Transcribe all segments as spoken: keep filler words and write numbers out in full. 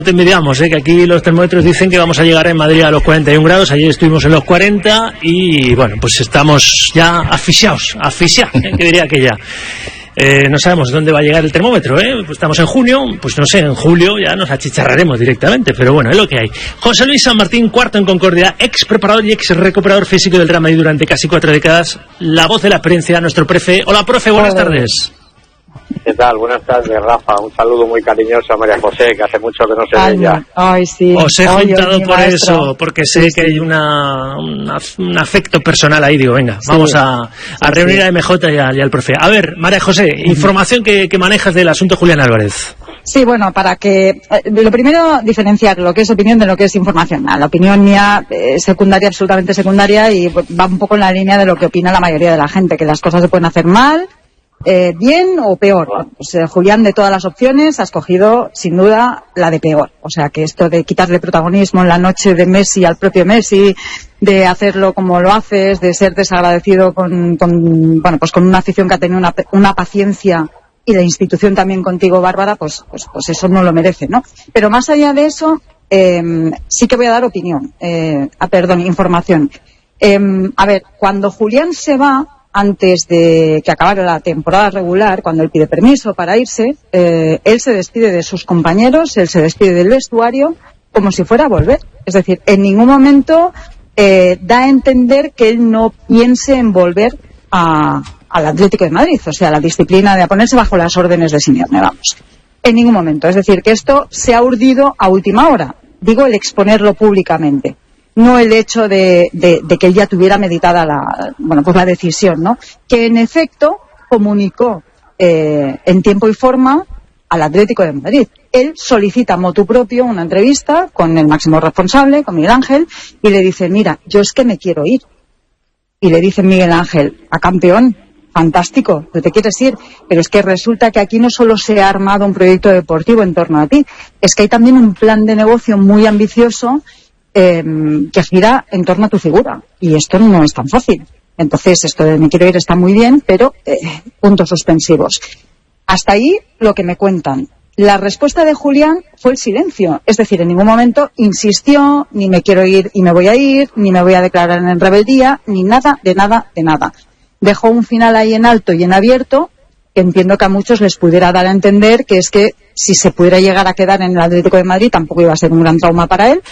te envidiamos, ¿eh? Que aquí los termómetros dicen que vamos a llegar en Madrid a los cuarenta y un grados. Ayer estuvimos en los cuarenta y bueno, pues estamos ya asfixiados, asfixiados, ¿eh? Que diría que ya. Eh, no sabemos dónde va a llegar el termómetro, ¿eh? Pues estamos en junio, pues no sé, en julio ya nos achicharraremos directamente, pero bueno, es lo que hay. José Luis San Martín, cuarto en Concordia, ex preparador y ex recuperador físico del Real Madrid durante casi cuatro décadas, la voz de la experiencia, nuestro profe. Hola, profe, buenas Hola. tardes. ¿Qué tal? Buenas tardes, Rafa. Un saludo muy cariñoso a María José, que hace mucho que no se Ay, ve ya. Ay, sí. Os he Ay, juntado Dios, por maestro. eso, porque sé sí, que sí. hay una, una un afecto personal ahí. Digo, venga, sí. vamos a, a sí, reunir sí. a M J y, a, y al profe. A ver, María José, uh-huh. información que, que manejas del asunto Julián Álvarez. Sí, bueno, para que... Eh, lo primero, diferenciar lo que es opinión de lo que es información. La opinión mía es secundaria, absolutamente secundaria, y va un poco en la línea de lo que opina la mayoría de la gente, que las cosas se pueden hacer mal, Eh, bien o peor. Pues, eh, Julián, de todas las opciones, ha escogido sin duda la de peor. O sea que esto de quitarle protagonismo en la noche de Messi al propio Messi, de hacerlo como lo haces, de ser desagradecido con, con bueno, pues con una afición que ha tenido una, una paciencia, y la institución también contigo, Bárbara, pues, pues, pues eso no lo merece, ¿no? Pero más allá de eso, eh, sí que voy a dar opinión, eh, ah, perdón, información. Eh, a ver, cuando Julián se va, antes de que acabara la temporada regular, cuando él pide permiso para irse, eh, él se despide de sus compañeros, él se despide del vestuario como si fuera a volver. Es decir, en ningún momento eh, da a entender que él no piense en volver a, al Atlético de Madrid, o sea, la disciplina de ponerse bajo las órdenes de Simeone, vamos. En ningún momento. Es decir, que esto se ha urdido a última hora. Digo, el exponerlo públicamente. No el hecho de, de, de que él ya tuviera meditada la, bueno, pues la decisión, ¿no? Que en efecto comunicó eh, en tiempo y forma al Atlético de Madrid. Él solicita motu propio una entrevista con el máximo responsable, con Miguel Ángel, y le dice, mira, yo es que me quiero ir. Y le dice Miguel Ángel, a campeón, fantástico, tú te quieres ir, pero es que resulta que aquí no solo se ha armado un proyecto deportivo en torno a ti, es que hay también un plan de negocio muy ambicioso Eh, que gira en torno a tu figura, y esto no es tan fácil. Entonces, esto de me quiero ir está muy bien, pero eh, puntos suspensivos. Hasta ahí lo que me cuentan. La respuesta de Julián fue el silencio, es decir, en ningún momento insistió, ni me quiero ir y me voy a ir, ni me voy a declarar en rebeldía, ni nada, de nada, de nada. Dejó un final ahí en alto y en abierto, que entiendo que a muchos les pudiera dar a entender que es que si se pudiera llegar a quedar en el Atlético de Madrid tampoco iba a ser un gran trauma para él.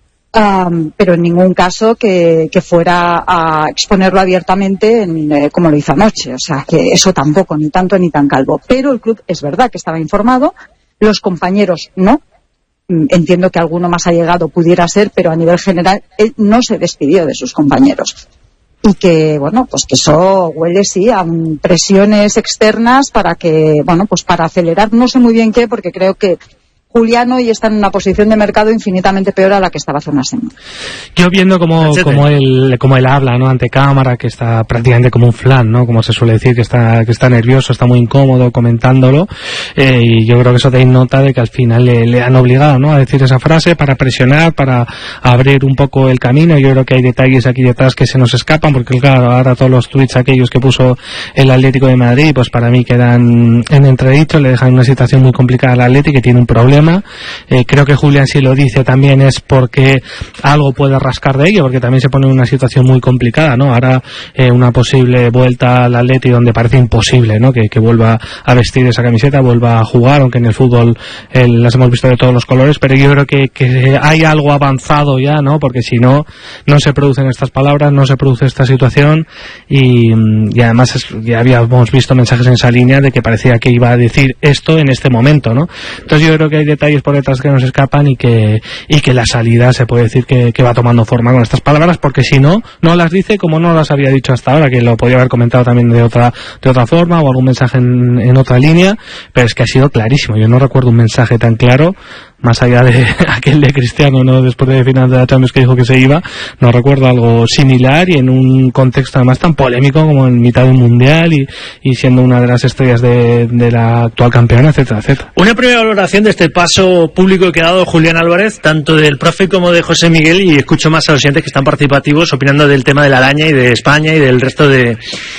Um, pero en ningún caso que, que fuera a exponerlo abiertamente en, eh, como lo hizo anoche, o sea que eso tampoco, ni tanto ni tan calvo. Pero el club es verdad que estaba informado, los compañeros no, entiendo que alguno más allegado pudiera ser, pero a nivel general él no se despidió de sus compañeros. Y que, bueno, pues que eso huele, sí, a presiones externas para que, bueno, pues para acelerar, no sé muy bien qué, porque creo que Julián hoy está en una posición de mercado infinitamente peor a la que estaba hace una semana. Yo viendo cómo, cómo, él, cómo él habla, ¿no?, ante cámara, que está prácticamente como un flan, ¿no?, como se suele decir, que está que está nervioso, está muy incómodo comentándolo, eh, y yo creo que eso da nota de que al final le, le han obligado, ¿no?, a decir esa frase para presionar, para abrir un poco el camino. Yo creo que hay detalles aquí detrás que se nos escapan, porque claro, ahora todos los tweets aquellos que puso el Atlético de Madrid, pues para mí quedan en entredicho, le dejan una situación muy complicada al Atlético, que tiene un problema. Eh, creo que Julián, si lo dice también es porque algo puede rascar de ello, porque también se pone en una situación muy complicada, ¿no? Ahora eh, una posible vuelta al Atleti donde parece imposible, ¿no?, que, que vuelva a vestir esa camiseta, vuelva a jugar, aunque en el fútbol eh, las hemos visto de todos los colores, pero yo creo que, que hay algo avanzado ya, ¿no?, porque si no, no se producen estas palabras, no se produce esta situación, y, y además es, ya habíamos visto mensajes en esa línea de que parecía que iba a decir esto en este momento, ¿no? Entonces yo creo que hay detalles por detrás que nos escapan, y que y que la salida se puede decir que, que va tomando forma con estas palabras, porque si no, no las dice como no las había dicho hasta ahora, que lo podía haber comentado también de otra de otra forma o algún mensaje en, en otra línea, pero es que ha sido clarísimo. Yo no recuerdo un mensaje tan claro, más allá de aquel de Cristiano, ¿no?, después de final de la Champions, que dijo que se iba. No recuerdo algo similar, y en un contexto además tan polémico como en mitad de un mundial, y, y siendo una de las estrellas de, de la actual campeona, etcétera, etcétera. Una primera valoración de este paso público que ha dado Julián Álvarez, tanto del profe como de José Miguel, y escucho más a los oyentes que están participativos opinando del tema de la araña y de España y del resto de,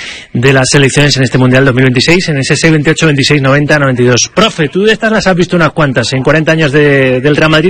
de las selecciones en este mundial dos mil veintiséis, en ese seis veintiocho veintiséis noventa noventa y dos. Profe, tú de estas las has visto unas cuantas en cuarenta años de del Real Madrid.